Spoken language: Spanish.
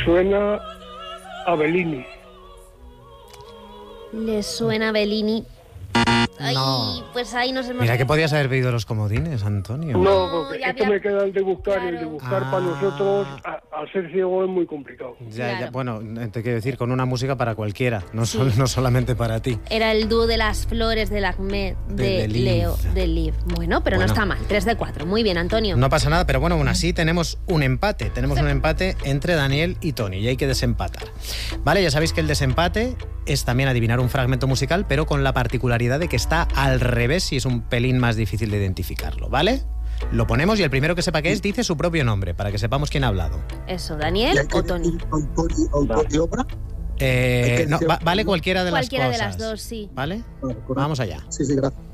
suena a Bellini. ¿Le suena a Bellini? Ay, No. pues ahí nos hemos... Mira que podías haber pedido los comodines, Antonio. No, porque ya esto había- me queda el de buscar, y el de Claro. buscar para nosotros, al ser ciego, es muy complicado. Ya, Claro. bueno, te quiero decir, con una música para cualquiera, no, Sí. no solamente para ti. Era el dúo de las flores del Acme de Liv. Leo de Liv. Bueno, pero Bueno. no está mal. 3 de 4. Muy bien, Antonio. No pasa nada, pero bueno, aún así tenemos un empate. Tenemos un empate entre Daniel y Tony y hay que desempatar. Vale, ya sabéis que el desempate es también adivinar un fragmento musical, pero con la particularidad de que está al revés y es un pelín más difícil de identificarlo, ¿vale? Lo ponemos y el primero que sepa qué es dice su propio nombre para que sepamos quién ha hablado. Eso, ¿Daniel o Tony? ¿Autor y obra? No, vale cualquiera de Cualquiera las de cosas. las dos, sí. ¿Vale? Vale, correcto. Vamos allá. Sí, gracias.